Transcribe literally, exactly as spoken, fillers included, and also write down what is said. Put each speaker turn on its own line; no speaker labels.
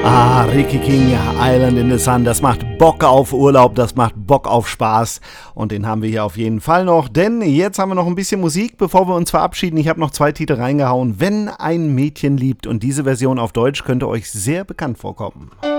Ah, Ricky King, Island in the Sun, das macht Bock auf Urlaub, das macht Bock auf Spaß und den haben wir hier auf jeden Fall noch, denn jetzt haben wir noch ein bisschen Musik, bevor wir uns verabschieden. Ich habe noch zwei Titel reingehauen, Wenn ein Mädchen liebt, und diese Version auf Deutsch könnte euch sehr bekannt vorkommen.